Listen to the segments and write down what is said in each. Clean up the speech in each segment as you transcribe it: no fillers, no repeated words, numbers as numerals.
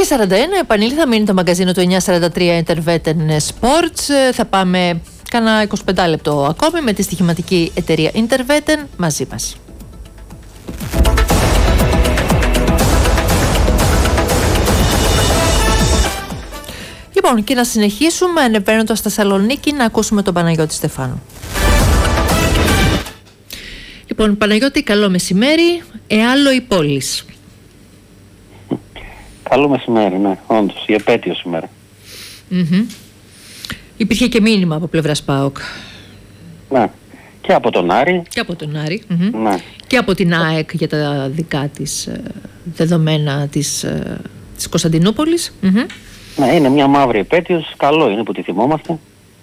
9.41 επανήλθα, μείνει το μαγκαζίνο του 9.43 Interveten Sports. Θα πάμε κάνα 25 λεπτό ακόμη με τη στοιχηματική εταιρεία Interveten μαζί μας. Λοιπόν, και να συνεχίσουμε ανεβαίνοντας στη Θεσσαλονίκη να ακούσουμε τον Παναγιώτη Στεφάνου. Λοιπόν, Παναγιώτη, καλό μεσημέρι. Εάλλο η πόλης. Καλό μεσημέρι, ναι, όντως, η επέτειο σήμερα. Υπήρχε και μήνυμα από πλευράς ΠΑΟΚ. Ναι, και από τον Άρη. Και από τον Άρη. Ναι. Και από την ΑΕΚ για τα δικά της δεδομένα της Κωνσταντινούπολης. Ναι, είναι μια μαύρη επέτειος, καλό είναι που τη θυμόμαστε.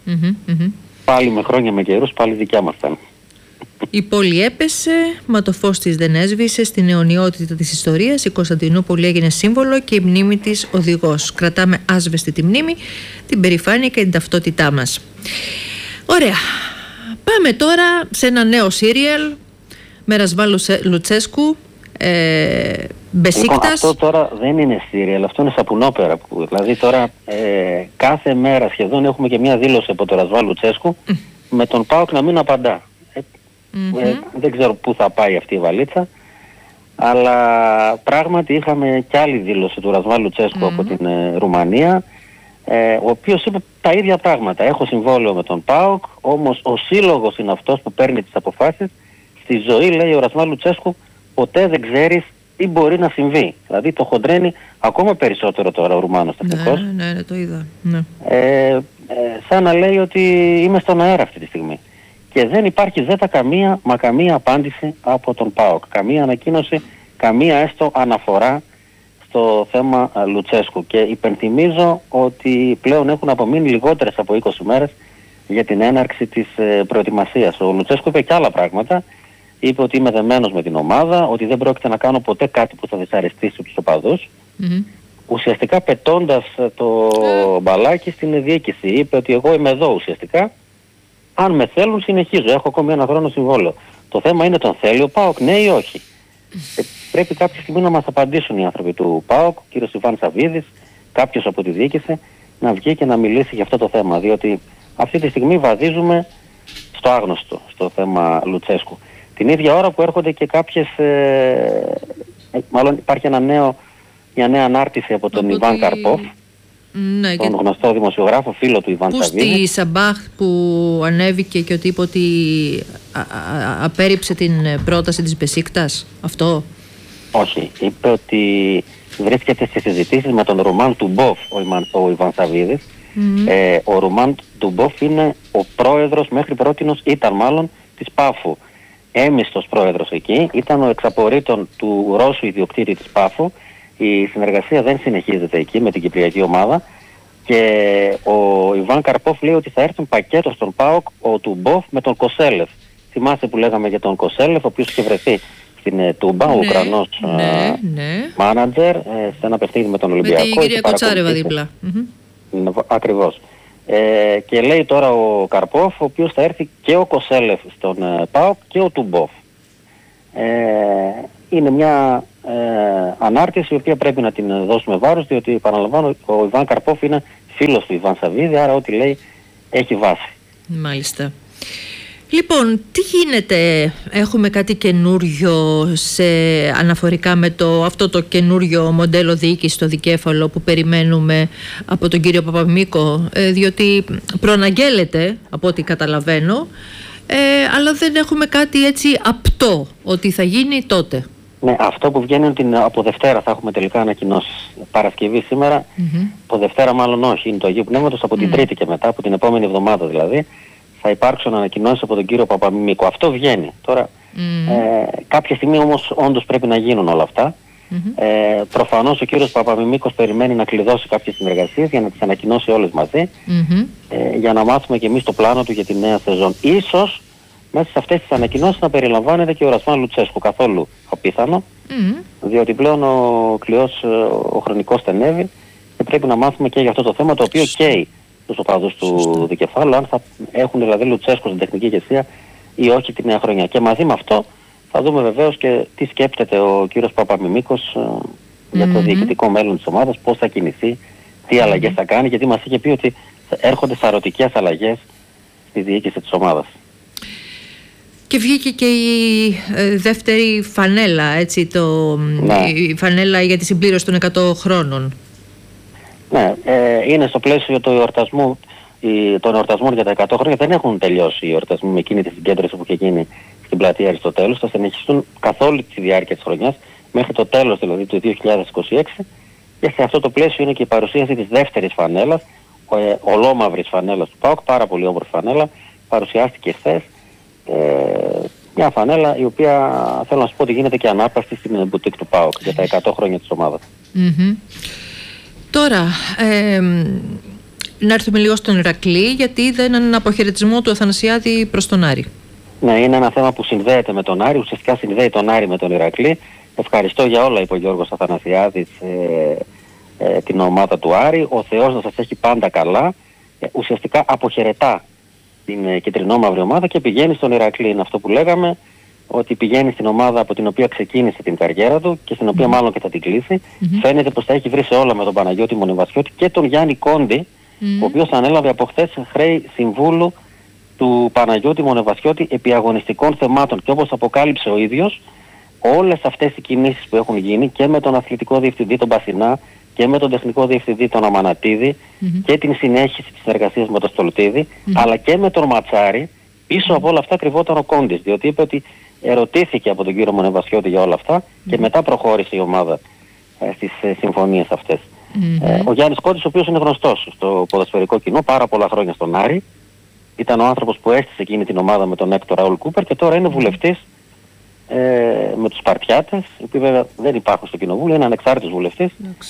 Πάλι με χρόνια με καιρούς, πάλι δικιά μας ήταν. Η πόλη έπεσε, μα το φως της δεν έσβησε. Στην αιωνιότητα της ιστορίας η Κωνσταντινούπολη έγινε σύμβολο και η μνήμη της οδηγός. Κρατάμε άσβεστη τη μνήμη, την περηφάνεια και την ταυτότητά μας. Ωραία. Πάμε τώρα σε ένα νέο σύριαλ με Ρασβάν Λουτσέσκου, Μπεσίκτας. Λοιπόν, αυτό τώρα δεν είναι σύριαλ, αυτό είναι σαπουνόπερα. Δηλαδή τώρα κάθε μέρα σχεδόν έχουμε και μια δήλωση από τον Ρασβάν Λουτσέσκου με τον ΠΑΟΚ να μην απαντά. Δεν ξέρω πού θα πάει αυτή η βαλίτσα, αλλά πράγματι είχαμε κι άλλη δήλωση του Ρασβάν Λουτσέσκου από την Ρουμανία, ο οποίος είπε τα ίδια πράγματα. Έχω συμβόλαιο με τον ΠΑΟΚ, όμως ο σύλλογος είναι αυτός που παίρνει τις αποφάσεις. Στη ζωή, λέει ο Ρασβάν Λουτσέσκου, ποτέ δεν ξέρεις τι μπορεί να συμβεί. Δηλαδή το χοντρένει ακόμα περισσότερο τώρα ο Ρουμάνος τεχνικός. Ναι, το είδα. Ναι. Σαν να λέει ότι είμαι στον αέρα αυτή τη στιγμή. Και δεν υπάρχει καμία απάντηση από τον ΠΑΟΚ. Καμία ανακοίνωση, καμία έστω αναφορά στο θέμα Λουτσέσκου. Και υπενθυμίζω ότι πλέον έχουν απομείνει λιγότερες από 20 μέρες για την έναρξη της προετοιμασίας. Ο Λουτσέσκου είπε και άλλα πράγματα. Είπε ότι είμαι δεμένος με την ομάδα, ότι δεν πρόκειται να κάνω ποτέ κάτι που θα δυσαρεστήσει τους οπαδούς. Ουσιαστικά πετώντας το μπαλάκι στην διοίκηση. Είπε ότι εγώ είμαι εδώ ουσιαστικά. Αν με θέλουν συνεχίζω, έχω ακόμη ένα χρόνο συμβόλαιο. Το θέμα είναι τον θέλει ο ΠΑΟΚ, ναι ή όχι. Πρέπει κάποια στιγμή να μας απαντήσουν οι άνθρωποι του ΠΑΟΚ, ο κύριος Ιβάν Σαββίδης, κάποιος από τη διοίκηση, να βγει και να μιλήσει για αυτό το θέμα. Διότι αυτή τη στιγμή βαδίζουμε στο άγνωστο, στο θέμα Λουτσέσκου. Την ίδια ώρα που έρχονται και κάποιες, μάλλον υπάρχει μια νέα ανάρτηση από τον Ιβάν Καρπόφ, ναι, τον γνωστό δημοσιογράφο, φίλο του Ιβάν Σαββίδη. Στη Σαμπάχ που ανέβηκε και ότι είπε ότι απέρριψε την πρόταση της Μπεσίκτας, αυτό. Όχι, είπε ότι βρίσκεται σε συζητήσεις με τον Ρουμάν Τουμπόφ ο Ιβάν Σαββίδης. Ο Ρουμάν Τουμπόφ είναι ο πρόεδρος, μέχρι πρότινος ήταν μάλλον, της ΠΑΦΟΥ. Έμιστος πρόεδρος εκεί, ήταν ο εξαπορρίτων του Ρώσου ιδιοκτήτη της ΠΑΦΟΥ. Η συνεργασία δεν συνεχίζεται εκεί με την κυπριακή ομάδα και ο Ιβάν Καρπόφ λέει ότι θα έρθουν πακέτο στον ΠΑΟΚ ο Τουμπόφ με τον Κοσέλεφ. Θυμάστε που λέγαμε για τον Κοσέλεφ, ο οποίος είχε βρεθεί στην Τούμπα, ο Ουκρανός μάνατζερ, σε ένα παιχνίδι με τον Ολυμπιακό. Με την κυρία Κοτσάρεβα δίπλα. Ακριβώς. Και λέει τώρα ο Καρπόφ, ο οποίος θα έρθει και ο Κοσέλεφ στον ΠΑΟΚ και ο Τουμπόφ. Είναι μια ανάρτηση η οποία πρέπει να την δώσουμε βάρος, διότι επαναλαμβάνω ο Ιβάν Καρπόφ είναι φίλος του Ιβάν Σαββίδη, άρα ό,τι λέει έχει βάση. Μάλιστα. Λοιπόν, τι γίνεται, έχουμε κάτι καινούριο αναφορικά με αυτό το καινούριο μοντέλο διοίκηση στο δικέφαλο που περιμένουμε από τον κύριο Παπαμίμικο, διότι προαναγγέλλεται από ό,τι καταλαβαίνω, αλλά δεν έχουμε κάτι έτσι απτό ότι θα γίνει τότε. Ναι, αυτό που βγαίνει είναι από Δευτέρα θα έχουμε τελικά ανακοινώσεις. Παρασκευή σήμερα, από Δευτέρα μάλλον όχι, είναι το Αγίου Πνεύματος, από την Τρίτη και μετά, από την επόμενη εβδομάδα δηλαδή, θα υπάρξουν ανακοινώσεις από τον κύριο Παπαμίμικο. Αυτό βγαίνει. Τώρα, κάποια στιγμή όμως όντως πρέπει να γίνουν όλα αυτά. Προφανώς ο κύριος Παπαμίμικος περιμένει να κλειδώσει κάποιες συνεργασίες για να τις ανακοινώσει όλες μαζί, για να μάθουμε και εμείς το πλάνο του για τη νέα σεζόν. Ίσως μέσα σε αυτές τις ανακοινώσεις να περιλαμβάνεται και ο Ρασβάν Λουτσέσκου, καθόλου απίθανο, διότι πλέον ο κλειός, ο χρονικός στενεύει και πρέπει να μάθουμε και για αυτό το θέμα, το οποίο καίει τους οπαδούς του δικεφάλου, αν θα έχουν δηλαδή Λουτσέσκου στην τεχνική ηγεσία ή όχι τη νέα χρονιά. Και μαζί με αυτό θα δούμε βεβαίως και τι σκέπτεται ο κύριος Παπαμίμικος για το διοικητικό μέλλον της ομάδας, πώς θα κινηθεί, τι αλλαγές θα κάνει, γιατί μας είχε πει ότι έρχονται σαρωτικές αλλαγές στη διοίκηση της ομάδας. Και βγήκε και η δεύτερη φανέλα, έτσι, η φανέλα για τη συμπλήρωση των 100 χρόνων. Ναι, είναι στο πλαίσιο του εορτασμού, των εορτασμών για τα 100 χρόνια. Δεν έχουν τελειώσει οι εορτασμοί με εκείνη τη συγκέντρωση που είχε γίνει στην πλατεία Αριστοτέλους. Θα συνεχιστούν καθ' όλη τη διάρκεια της χρονιάς, μέχρι το τέλος δηλαδή του 2026. Και σε αυτό το πλαίσιο είναι και η παρουσίαση της δεύτερης φανέλας, ολόμαυρης φανέλας του ΠΑΟΚ, πάρα πολύ όμορφη φανέλα, παρουσιάστηκε χθες. Μια φανέλα η οποία θέλω να σου πω ότι γίνεται και ανάπαυστη στην μπουτίκ του ΠΑΟΚ για τα 100 χρόνια της ομάδας. Τώρα, να έρθουμε λίγο στον Ηρακλή, γιατί είδα έναν αποχαιρετισμό του Αθανασιάδη προς τον Άρη. Ναι, είναι ένα θέμα που συνδέεται με τον Άρη, ουσιαστικά συνδέει τον Άρη με τον Ηρακλή. Ευχαριστώ για όλα, είπε ο Γιώργος Αθανασιάδης, την ομάδα του Άρη. Ο Θεός να σας έχει πάντα καλά. Ουσιαστικά αποχαιρετά την κεντρινόμαυρη ομάδα και πηγαίνει στον Ηρακλή. Είναι αυτό που λέγαμε, ότι πηγαίνει στην ομάδα από την οποία ξεκίνησε την καριέρα του και στην οποία μάλλον και θα την κλείσει. Φαίνεται πως θα έχει βρει σε όλα με τον Παναγιώτη Μονεβασιώτη και τον Γιάννη Κόντι, ο οποίος ανέλαβε από χθες χρέη συμβούλου του Παναγιώτη Μονεβασιώτη επί αγωνιστικών θεμάτων. Και όπως αποκάλυψε ο ίδιος, όλες αυτές οι κινήσεις που έχουν γίνει και με τον αθλητικό διευθυντή τον Πασινά και με τον τεχνικό διευθυντή τον Αμανατίδη και την συνέχιση της συνεργασίας με τον Στολτίδη, αλλά και με τον Ματσάρη, πίσω από όλα αυτά κρυβόταν ο Κόντις, διότι είπε ότι ερωτήθηκε από τον κύριο Μονεβασιώτη για όλα αυτά και μετά προχώρησε η ομάδα στις συμφωνίες αυτές. Ο Γιάννης Κόντις, ο οποίος είναι γνωστός στο ποδοσφαιρικό κοινό πάρα πολλά χρόνια στον Άρη, ήταν ο άνθρωπος που έστησε εκείνη την ομάδα με τον Έκτορ Ραούλ Κούπερ και τώρα είναι βουλευτής με τους Σπαρτιάτες, οι οποίοι βέβαια δεν υπάρχουν στο κοινοβούλιο, είναι ανεξάρτητος βουλευτής,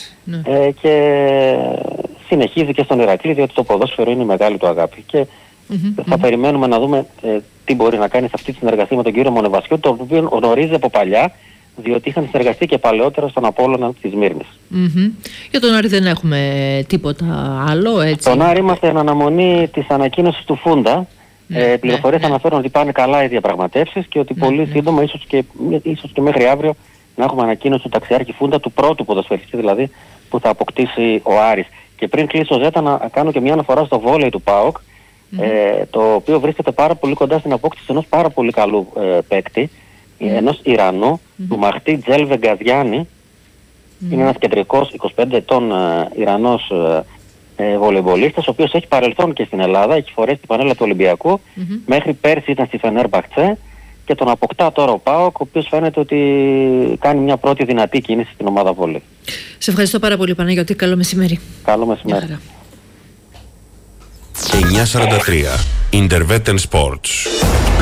και συνεχίζει και στον Ηρακλή, διότι το ποδόσφαιρο είναι η μεγάλη του αγάπη. Και θα περιμένουμε να δούμε τι μπορεί να κάνει σε αυτή τη συνεργασία με τον κύριο Μονεβασιώτη, τον οποίο γνωρίζει από παλιά, διότι είχαν συνεργαστεί και παλαιότερα στον Απόλλωνα της Μύρνης. Για τον Άρη δεν έχουμε τίποτα άλλο, έτσι? Στον Άρη είμαστε εν αναμονή της ανακοίνωσης του Φούντα. Πληροφορίες αναφέρουν ότι πάνε καλά οι διαπραγματεύσεις και ότι πολύ σύντομα, ίσως και μέχρι αύριο, να έχουμε ανακοίνωση του ταξιάρχη Φούντα, του πρώτου ποδοσφαιριστή δηλαδή που θα αποκτήσει ο Άρης. Και πριν κλείσω, Ζέτα, να κάνω και μια αναφορά στο βόλεϊ του ΠΑΟΚ, το οποίο βρίσκεται πάρα πολύ κοντά στην απόκτηση ενός πάρα πολύ καλού παίκτη, ενός Ιρανού, του Μαχτί Τζέλβε Γκαζιάννη. Είναι ένας κεντρικός 25 ετών Ιρανός βολεϊμπολίστας, ο οποίος έχει παρελθόν και στην Ελλάδα, έχει φορέσει την πανέλα του Ολυμπιακού, μέχρι πέρσι ήταν στη Φενέρμπαχτσε και τον αποκτά τώρα ο ΠΑΟΚ, ο οποίος φαίνεται ότι κάνει μια πρώτη δυνατή κίνηση στην ομάδα βόλεϊ. Σε ευχαριστώ πάρα πολύ, Παναγιώτη. Καλό μεσημέρι. Καλό μεσημέρι. 9:43 Intervetten Sports.